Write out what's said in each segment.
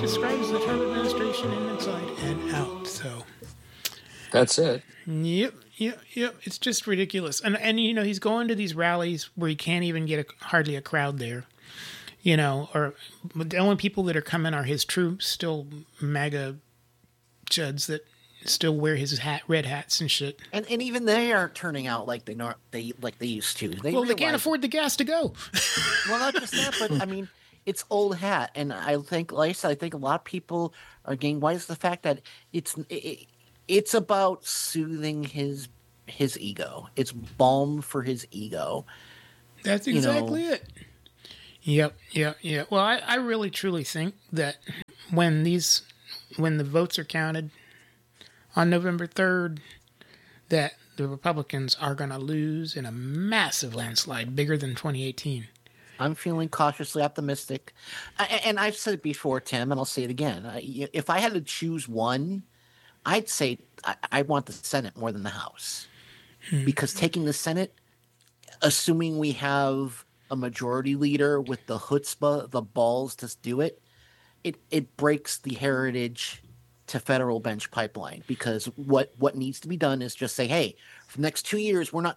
describes the Trump administration inside and out. So That's it. Yep. It's just ridiculous. And he's going to these rallies where he can't even get hardly a crowd there. Or the only people that are coming are his troops, still MAGA chuds that still wear his red hats and shit. And even they aren't turning out like they used to. They can't afford the gas to go. Well, not just that, but I mean, it's old hat, and I think, like I said, I think a lot of people are getting wise to the fact that it's about soothing his ego. It's balm for his ego. That's exactly it. Yep. Well, I really truly think that when the votes are counted on November 3rd, that the Republicans are going to lose in a massive landslide, bigger than 2018. I'm feeling cautiously optimistic. And I've said it before, Tim, and I'll say it again. If I had to choose one, I'd say I want the Senate more than the House. Because taking the Senate, assuming we have a majority leader with the chutzpah, the balls to do it, it breaks the heritage to federal bench pipeline. Because what needs to be done is just say, hey, for the next 2 years, we're not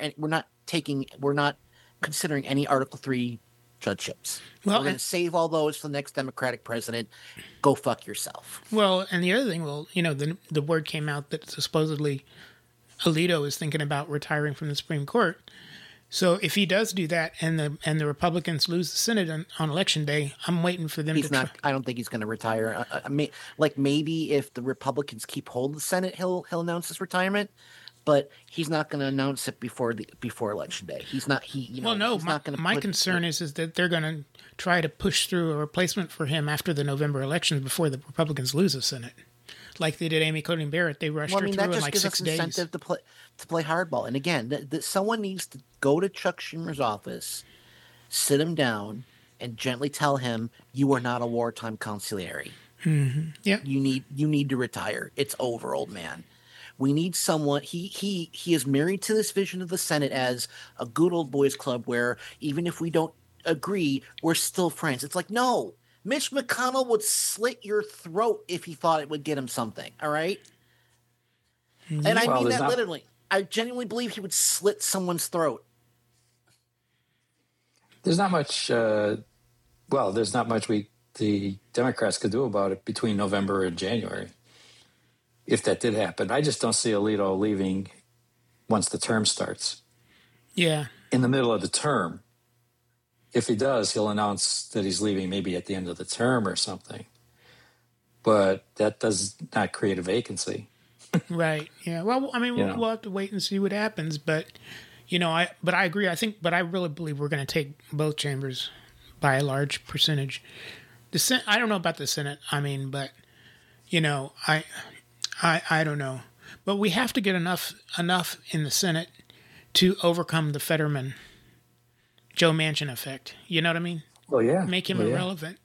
considering any Article 3 judgeships. Well, we're going to save all those for the next Democratic president. Go fuck yourself. Well, and the other thing, the word came out that supposedly Alito is thinking about retiring from the Supreme Court. So if he does do that and the Republicans lose the Senate on Election Day, I'm waiting for them I don't think he's going to retire. Maybe if the Republicans keep hold of the Senate, he'll announce his retirement. But he's not going to announce it before Election Day. He's not. My concern is that they're going to try to push through a replacement for him after the November elections before the Republicans lose the Senate, like they did Amy Coney Barrett. They rushed her through in like 6 days. That just gives us incentive to play hardball. And again, someone needs to go to Chuck Schumer's office, sit him down, and gently tell him you are not a wartime consigliere. Mm-hmm. Yeah, you need to retire. It's over, old man. We need someone. He is married to this vision of the Senate as a good old boys club where even if we don't agree, we're still friends. It's like, no, Mitch McConnell would slit your throat if he thought it would get him something. All right. And I mean that literally. I genuinely believe he would slit someone's throat. There's not much. There's not much the Democrats could do about it between November and January. If that did happen, I just don't see Alito leaving once the term starts. Yeah. In the middle of the term. If he does, he'll announce that he's leaving maybe at the end of the term or something. But that does not create a vacancy. Right. Yeah. Well, I mean, we'll have to wait and see what happens. But, I agree. I really believe we're going to take both chambers by a large percentage. The Senate, I don't know about the Senate. I mean, but, I don't know, but we have to get enough in the Senate to overcome the Fetterman, Joe Manchin effect. You know what I mean? Well, yeah. Make him irrelevant.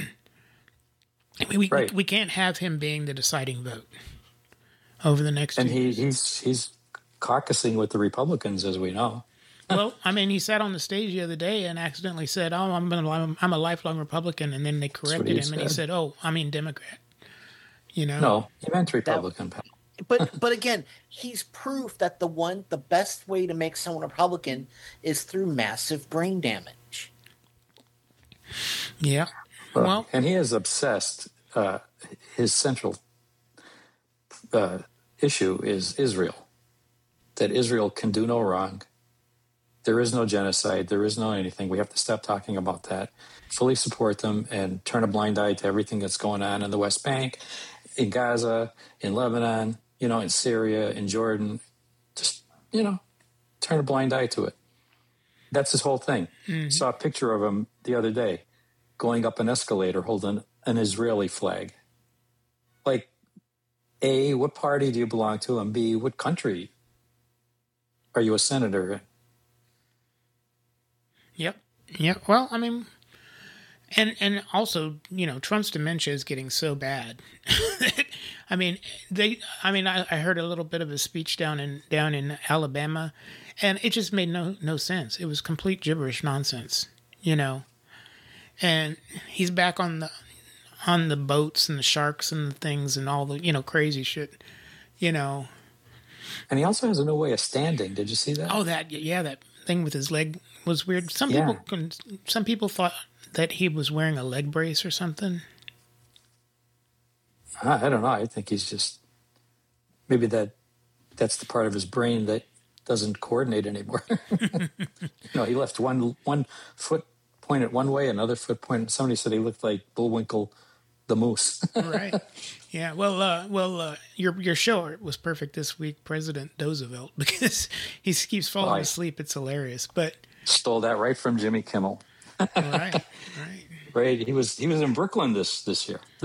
We can't have him being the deciding vote over the next. And 2 years. he's caucusing with the Republicans, as we know. Well, I mean, he sat on the stage the other day and accidentally said, "Oh, I'm a lifelong Republican," and then they corrected him and he said, "Oh, I mean Democrat." No, he meant Republican. But again, he's proof that the best way to make someone Republican is through massive brain damage. Yeah. Well, and he is obsessed. His central issue is Israel. That Israel can do no wrong. There is no genocide. There is no anything. We have to stop talking about that. Fully support them and turn a blind eye to everything that's going on in the West Bank, in Gaza, in Lebanon, in Syria, in Jordan. Just, turn a blind eye to it. That's his whole thing. Mm-hmm. Saw a picture of him the other day going up an escalator holding an Israeli flag. Like, A, what party do you belong to? And B, what country are you a senator in? Yep. Yeah. Well, I mean, and also, Trump's dementia is getting so bad. I heard a little bit of his speech down in Alabama, and it just made no sense. It was complete gibberish nonsense, And he's back on on the boats and the sharks and the things and all the, crazy shit, And he also has a new way of standing. Did you see that? Oh, that thing with his leg was weird. Some people thought that he was wearing a leg brace or something. I don't know. I think he's just maybe that's the part of his brain that doesn't coordinate anymore. He left one foot pointed one way, another foot pointed. Somebody said he looked like Bullwinkle the moose. Right. Yeah. Well, your show was perfect this week, President Roosevelt, because he keeps falling asleep. It's hilarious. But stole that right from Jimmy Kimmel. Right. Right. He was in Brooklyn this year.